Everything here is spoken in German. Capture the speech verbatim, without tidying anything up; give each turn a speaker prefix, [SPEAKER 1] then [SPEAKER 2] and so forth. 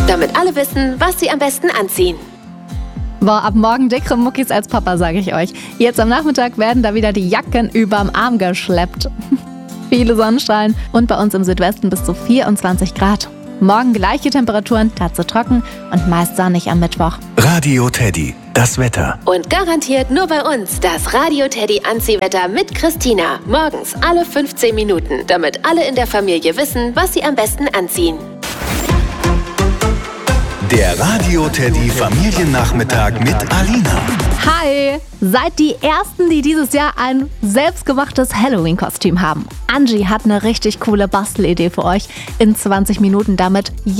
[SPEAKER 1] damit alle wissen, was sie am besten anziehen.
[SPEAKER 2] Boah, ab morgen dickere Muckis als Papa, sage ich euch. Jetzt am Nachmittag werden da wieder die Jacken überm Arm geschleppt. Viele Sonnenstrahlen und bei uns im Südwesten bis zu vierundzwanzig Grad. Morgen gleiche Temperaturen, dazu trocken und meist sonnig am Mittwoch.
[SPEAKER 3] Radio Teddy, das Wetter.
[SPEAKER 1] Und garantiert nur bei uns das Radio Teddy Anziehwetter mit Christina. Morgens alle fünfzehn Minuten, damit alle in der Familie wissen, was sie am besten anziehen.
[SPEAKER 3] Der Radio Teddy Familiennachmittag mit Alina.
[SPEAKER 2] Hi! Seid die Ersten, die dieses Jahr ein selbstgemachtes Halloween-Kostüm haben. Angie hat eine richtig coole Bastelidee für euch in zwanzig Minuten, damit